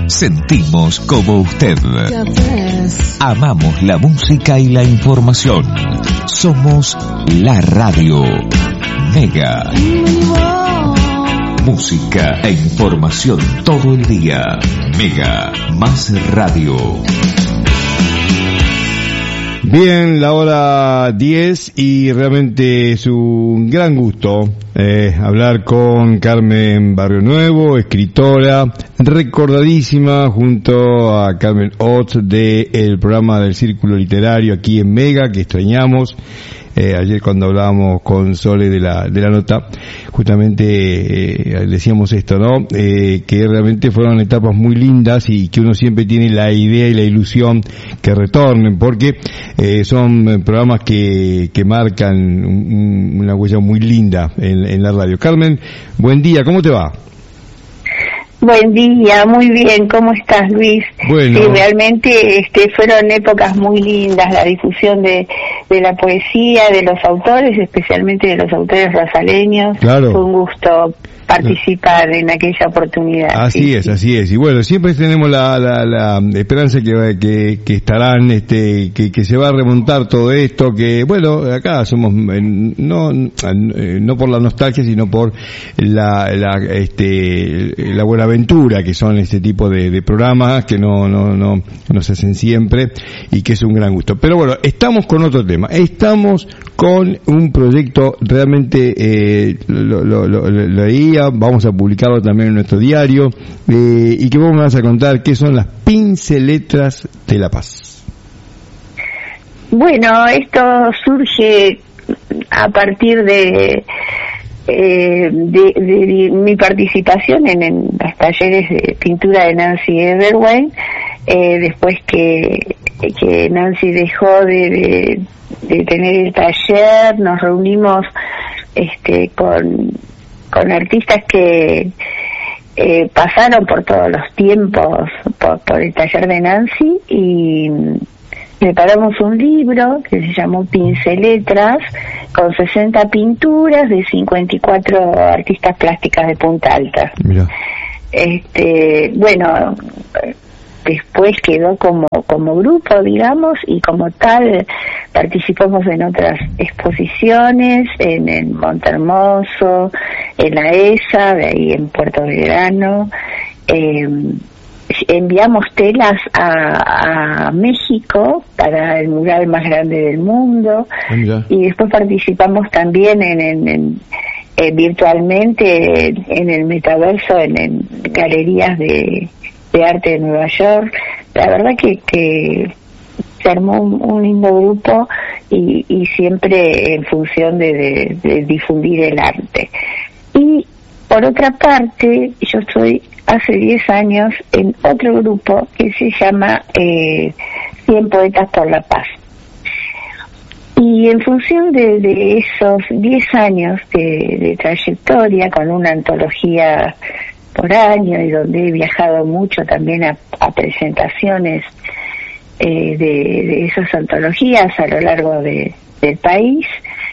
sentimos como usted. Amamos la música y la información. Somos la radio Mega. Música e información todo el día. Mega más radio. Bien, la hora 10 y realmente es un gran gusto hablar con Carmen Barrio Nuevo, escritora, recordadísima junto a Carmen Oates del programa del Círculo Literario aquí en Mega, que extrañamos. Ayer cuando hablábamos con Sole de la nota, justamente decíamos esto, ¿no? Que realmente fueron etapas muy lindas y que uno siempre tiene la idea y la ilusión que retornen, porque son programas que marcan una huella muy linda en la radio. Carmen, buen día, ¿cómo te va? Buen día, muy bien, ¿cómo estás, Luis? Bueno. Sí, realmente fueron épocas muy lindas, la difusión de la poesía, de los autores, especialmente de los autores rosaleños. Claro. Fue un gusto participar en aquella oportunidad. Así es. Y bueno, siempre tenemos la esperanza que estarán, que se va a remontar todo esto, que bueno, acá somos, no por la nostalgia, sino por la buena aventura que son este tipo de programas que no se hacen siempre y que es un gran gusto. Pero bueno, estamos con otro tema. Estamos con un proyecto realmente, lo leía, vamos a publicarlo también en nuestro diario, y que vos me vas a contar qué son las Pinceletras de la Paz. Bueno, esto surge a partir de mi participación en los talleres de pintura de Nancy Everwain, después que Nancy dejó de tener el taller, nos reunimos con artistas que pasaron por todos los tiempos por el taller de Nancy y preparamos un libro que se llamó Pinceletras, con 60 pinturas de 54 artistas plásticas de Punta Alta. Mira. Bueno, después quedó como grupo, digamos, y como tal participamos en otras exposiciones, en Montehermoso, en la ESA, de ahí en Puerto Belgrano. Enviamos telas a México para el mural más grande del mundo. Y después participamos también en virtualmente en el metaverso, en galerías de arte de Nueva York. La verdad que se armó un lindo grupo y siempre en función de difundir el arte. Y por otra parte, yo estoy hace 10 años en otro grupo que se llama 100 Poetas por la Paz. Y en función de esos 10 años de trayectoria, con una antología por año y donde he viajado mucho también a presentaciones de esas antologías a lo largo del país,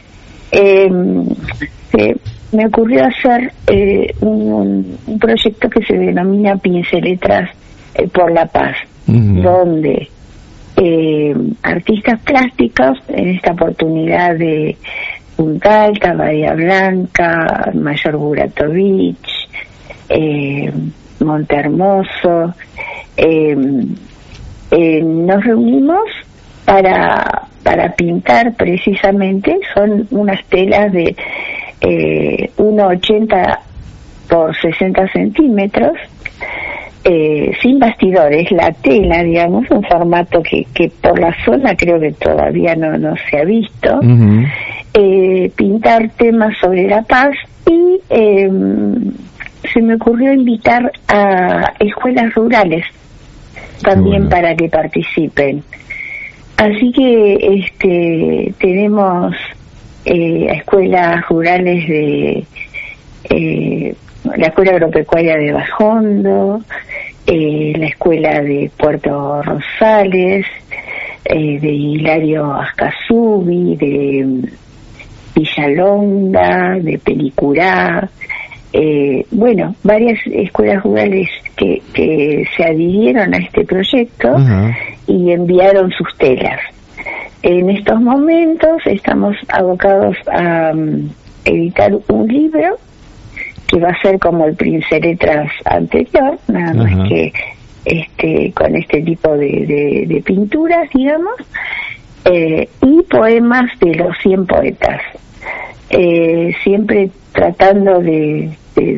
me ocurrió hacer un proyecto que se denomina Pinceletras por la Paz, donde artistas plásticos, en esta oportunidad de Punta Alta, Bahía Blanca, Mayor Buratovich, Montehermoso, nos reunimos para pintar precisamente. Son unas telas de 1,80 por 60 centímetros, sin bastidores, la tela, digamos, un formato que por la zona creo que todavía no se ha visto. Pintar temas sobre la paz y se me ocurrió invitar a escuelas rurales también para que participen. Así que tenemos escuelas rurales de la Escuela Agropecuaria de Bajondo, la Escuela de Puerto Rosales, de Hilario Ascasubi, de Villalonga, de Pelicurá, varias escuelas rurales que se adhirieron a este proyecto y enviaron sus telas. En estos momentos estamos abocados a editar un libro que va a ser como el Prince Letras anterior, nada más que con este tipo de pinturas, digamos, y poemas de los 100 poetas, siempre tratando de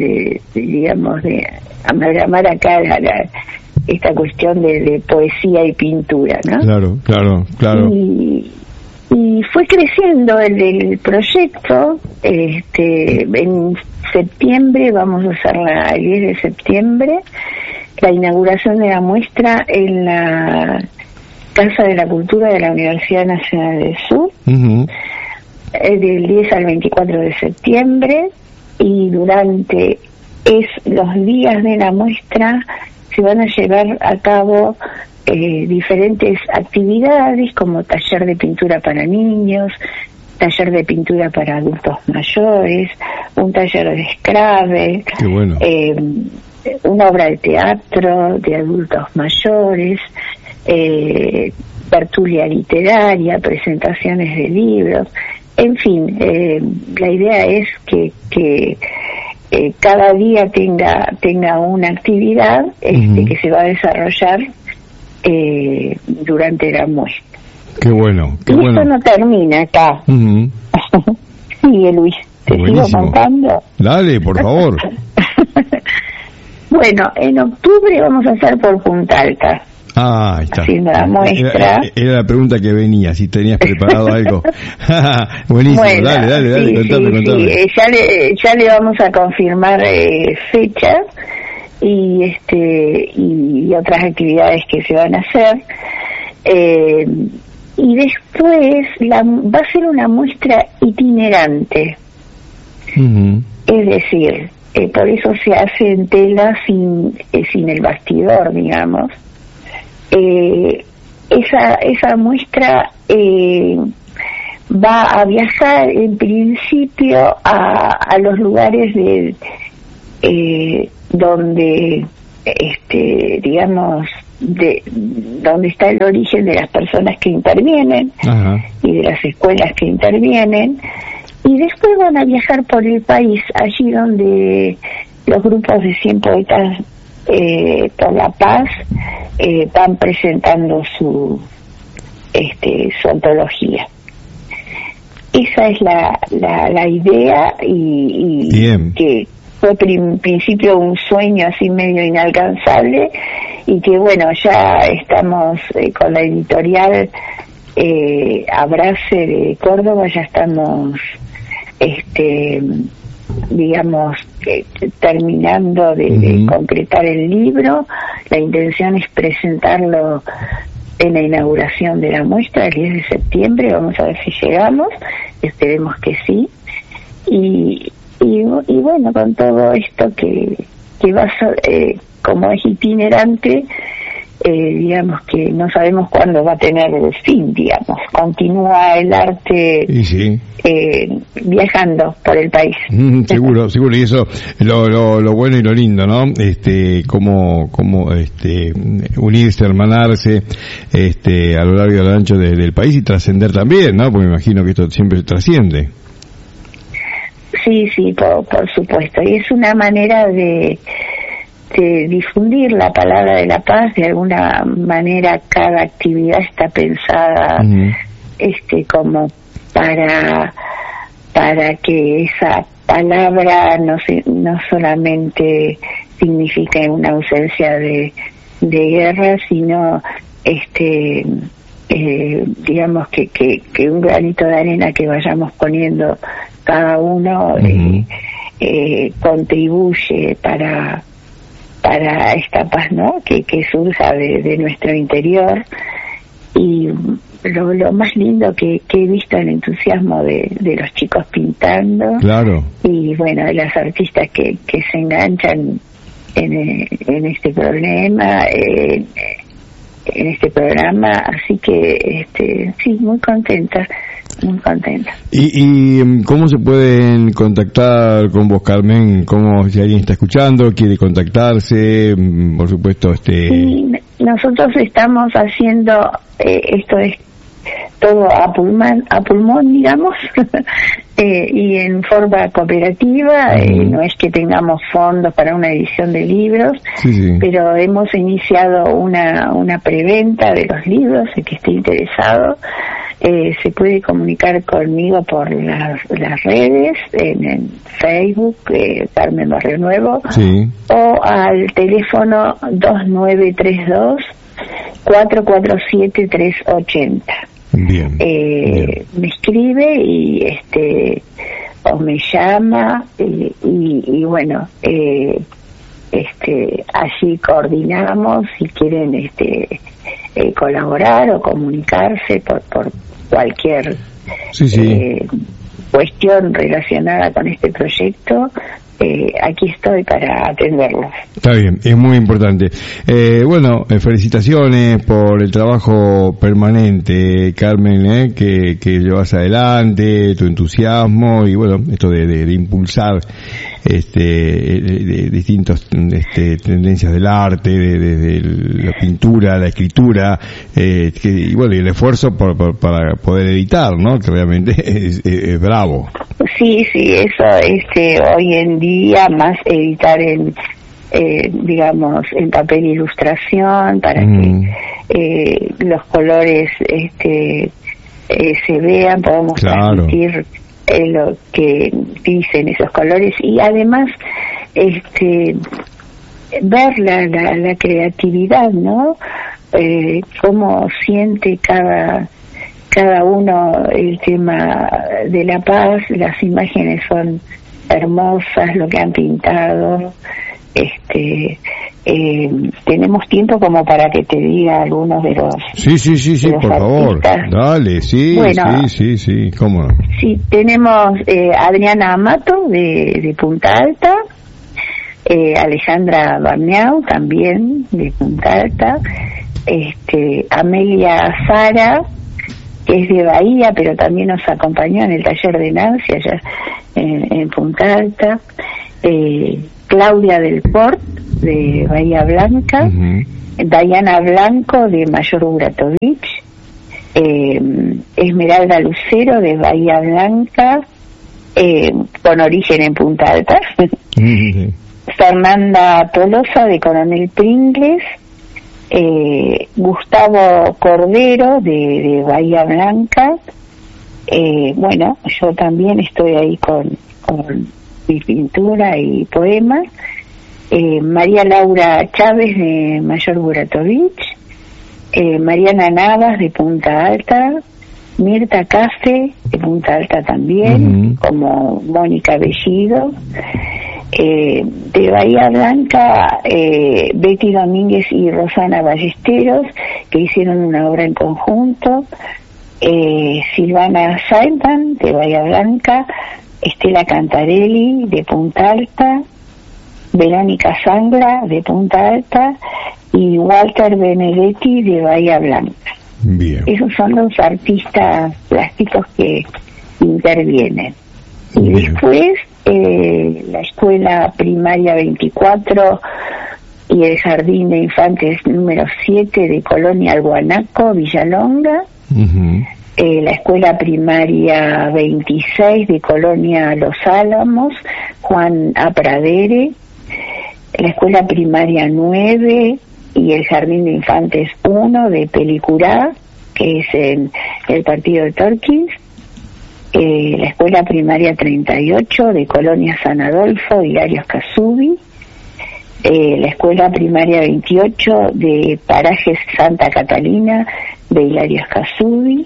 amalgamar acá esta cuestión de poesía y pintura, ¿no? Claro. Y fue creciendo el proyecto. En septiembre vamos a hacer el 10 de septiembre la inauguración de la muestra en la Casa de la Cultura de la Universidad Nacional del Sur, del 10 al 24 de septiembre, y durante los días de la muestra se van a llevar a cabo diferentes actividades, como taller de pintura para niños, taller de pintura para adultos mayores, un taller de Scrabble, una obra de teatro de adultos mayores, tertulia literaria, presentaciones de libros, en fin, la idea es que cada día tenga una actividad que se va a desarrollar durante la muestra. Qué bueno. Esto no termina acá. Sigue, Luis, te sigo contando. Dale, por favor. Bueno, en octubre vamos a estar por Punta Alta. Ahí está. Haciendo la muestra. Era la pregunta que venía, si tenías preparado algo. Buenísimo, bueno, dale, contame. Ya le vamos a confirmar fechas y otras actividades que se van a hacer. Y después va a ser una muestra itinerante. Es decir, por eso se hace en tela sin el bastidor, digamos. Esa muestra va a viajar en principio a los lugares donde donde está el origen de las personas que intervienen y de las escuelas que intervienen, y después van a viajar por el país, allí donde los grupos de 100 poetas por la paz van presentando su antología. Esa es la idea, y que fue en principio un sueño así medio inalcanzable, y que bueno, ya estamos con la editorial Abrace de Córdoba, ya estamos terminando de concretar el libro. La intención es presentarlo en la inauguración de la muestra el 10 de septiembre, vamos a ver si llegamos, esperemos que sí. Y bueno, con todo esto que va a ser, como es itinerante, digamos que no sabemos cuándo va a tener el fin, digamos. Continúa el arte viajando por el país. Seguro, y eso lo bueno y lo lindo, ¿no? Como unirse, hermanarse, a lo largo y a lo ancho del país, y trascender también, ¿no? Porque me imagino que esto siempre trasciende. Sí, por supuesto. Y es una manera de difundir la palabra de la paz. De alguna manera cada actividad está pensada como para que esa palabra no solamente signifique una ausencia de guerra, sino digamos que un granito de arena que vayamos poniendo cada uno contribuye para esta paz, ¿no? Que surja de nuestro interior. Y lo más lindo que he visto, el entusiasmo de los chicos pintando, y bueno, de las artistas que se enganchan en este problema, este programa, así que sí, muy contenta. ¿Y cómo se pueden contactar con vos, Carmen? ¿Cómo, si alguien está escuchando, quiere contactarse? Por supuesto, Sí, nosotros estamos haciendo, esto es todo a pulmón, digamos, y en forma cooperativa. No es que tengamos fondos para una edición de libros, sí. Pero hemos iniciado una preventa de los libros. El que esté interesado se puede comunicar conmigo por las redes, en Facebook, Carmen Barrio Nuevo, sí. O al teléfono 2932 447-380. Bien, bien. Me escribe y o me llama y bueno, allí coordinamos si quieren colaborar o comunicarse por cualquier cuestión relacionada con este proyecto. Aquí estoy para atenderlos. Está bien, es muy importante. Bueno, felicitaciones por el trabajo permanente, Carmen, que llevas adelante, tu entusiasmo y bueno, esto de impulsar de distintas tendencias del arte, de la pintura, la escritura, y bueno, y el esfuerzo para poder editar, ¿no? Que realmente es bravo. Sí, eso, hoy en día más editar digamos, en papel ilustración para que los colores se vean, podemos transmitir lo que dicen esos colores y además ver la creatividad, ¿no? Cómo siente cada uno el tema de la paz. Las imágenes son hermosas, lo que han pintado. Tenemos tiempo como para que te diga algunos de los sí, por favor, dale, bueno, sí, cómo no. Sí, tenemos Adriana Amato de Punta Alta, Alejandra Barneau también de Punta Alta, Amelia Sara, que es de Bahía, pero también nos acompañó en el taller de Nancy allá en Punta Alta, Claudia del Port de Bahía Blanca, Diana Blanco de Mayor Buratovich, Esmeralda Lucero de Bahía Blanca, con origen en Punta Alta, Fernanda Tolosa de Coronel Pringles, Gustavo Cordero de Bahía Blanca. Bueno, yo también estoy ahí con mi pintura y poemas. María Laura Chávez de Mayor Buratovich, Mariana Navas de Punta Alta, Mirta Café de Punta Alta también, como Mónica Bellido. De Bahía Blanca, Betty Domínguez y Rosana Ballesteros, que hicieron una obra en conjunto. Silvana Saintan de Bahía Blanca, Estela Cantarelli de Punta Alta, Verónica Sangra de Punta Alta y Walter Benedetti de Bahía Blanca. Bien. Esos son los artistas plásticos que intervienen. Y después la escuela primaria 24 y el jardín de infantes número 7 de Colonia Alguanaco, Villalonga, la escuela primaria 26 de Colonia Los Álamos, Juan A. Pradere, la escuela primaria 9 y el jardín de infantes 1 de Pelicurá, que es en el partido de Torquís, la escuela primaria 38 de Colonia San Adolfo, Hilario Casubi, la escuela primaria 28 de Parajes Santa Catalina de Hilario Casubi,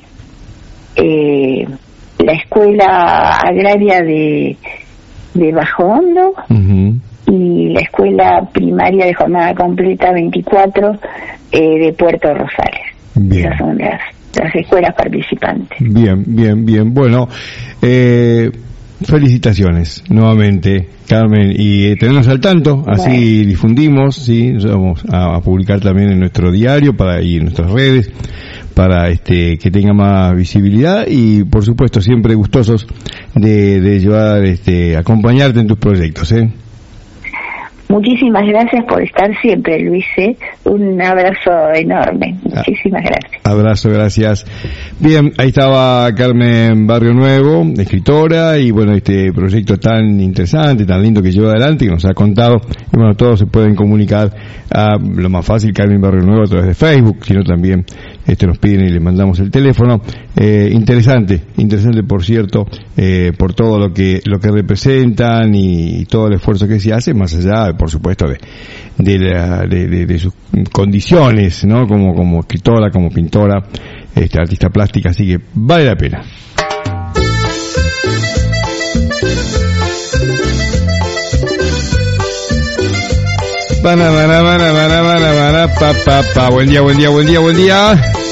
la escuela agraria de Bajo Hondo, y la escuela primaria de jornada completa 24 de Puerto Rosales. Bien. Esas son las escuelas participantes. Bien. Bueno, felicitaciones nuevamente, Carmen, y tenernos al tanto, así difundimos, sí, vamos a publicar también en nuestro diario y en nuestras redes para que tenga más visibilidad y por supuesto siempre gustosos de llevar acompañarte en tus proyectos, Muchísimas gracias por estar siempre, Luis. Un abrazo enorme. Muchísimas gracias. Abrazo, gracias. Bien, ahí estaba Carmen Barrio Nuevo, escritora, y bueno, este proyecto tan interesante, tan lindo que lleva adelante, que nos ha contado. Y bueno, todos se pueden comunicar a lo más fácil, Carmen Barrio Nuevo, a través de Facebook, sino también nos piden y le mandamos el teléfono. Interesante, por cierto, por todo lo que representan y todo el esfuerzo que se hace, más allá, por supuesto, de sus condiciones, ¿no? Como escritora, como pintora, artista plástica, así que vale la pena. Buen día.